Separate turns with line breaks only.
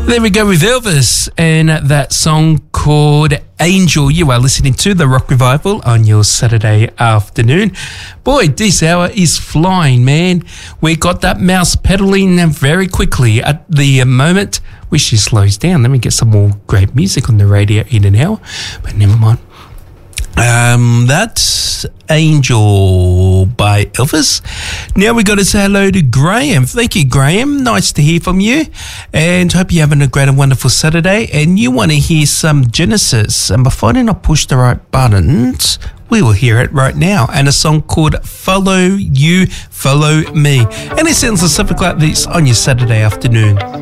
There we go with Elvis and that song called Angel. You are listening to the Rock Revival on your Saturday afternoon. Boy, this hour is flying, man. We got that mouse pedaling very quickly at the moment. Wish she slows down. Let me get some more great music on the radio in an hour, but never mind. That's Angel by Elvis. Now we got to say hello to Graham. Thank you, Graham. Nice to hear from you, and hope you're having a great and wonderful Saturday. And you want to hear some Genesis, and before I not push the right buttons, we will hear it right now. And a song called Follow You, Follow Me. And it sounds something like this on your Saturday afternoon.